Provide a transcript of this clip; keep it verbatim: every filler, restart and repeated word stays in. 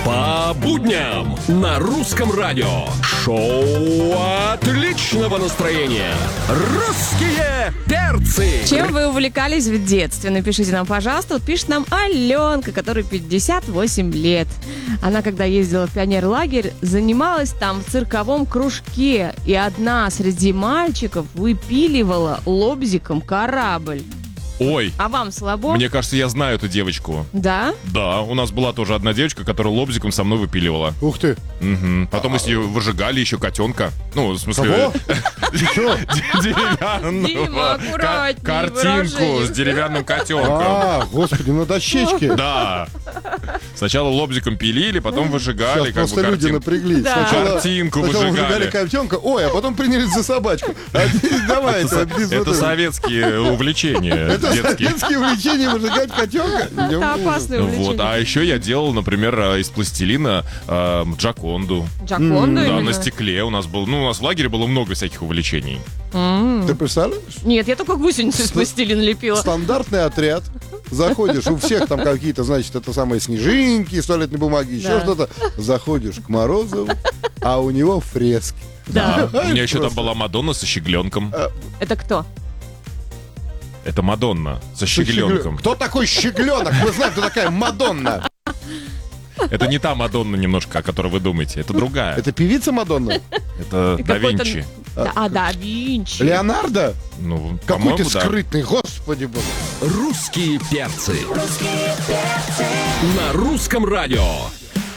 По будням на русском радио. Шоу отличного настроения. Русские перцы. Чем вы увлекались в детстве? Напишите нам, пожалуйста. Вот пишет нам Аленка, которой пятьдесят восемь лет. Она, когда ездила в пионерлагерь, занималась там в цирковом кружке. И одна среди мальчиков выпиливала лобзиком корабль. Ой, А вам слабо? мне кажется, я знаю эту девочку. Да? Да, у нас была тоже одна девочка, которая лобзиком со мной выпиливала. Ух ты. Мгм. Потом мы с нее выжигали еще котенка. Ну, в смысле... Чё? Деревянного. Дима, аккуратней, Ка- Картинку выражение. с деревянным котенком. А, господи, на дощечке. Да. Сначала лобзиком пилили, потом выжигали. Сейчас как бы просто люди картин- напряглись. Да. Сначала, Картинку сначала выжигали. выжигали котенка, ой, а потом принялись за собачку. А теперь давай, это, Это, без это вот этого. советские увлечения Это детские. советские увлечения выжигать котенка? Это опасное Вот. увлечение. А еще я делал, например, э, из пластилина э, Джаконду. Джаконду Да, именно? на стекле у нас был. Ну, у нас в лагере было много всяких увлечений. Ты представляешь? Нет, я только гусеницу из пластилина лепила. Стандартный отряд. Заходишь, у всех там какие-то, значит, это самые снежинки, из туалетной бумаги, еще Да. что-то. Заходишь к Морозову, а у него фрески. Да. У меня еще там Просто. была Мадонна со щегленком. Это кто? Это Мадонна со щегленком. Кто такой щегленок? Мы знаем, кто такая Мадонна. Это не та Мадонна немножко, о которой вы думаете. Это другая. Это певица Мадонна? Это да Какой-то- Винчи. Да, А, да Винчи. Леонардо? Ну, Какой ты по-моему, да. скрытный, господи боже. Русские перцы. На русском радио.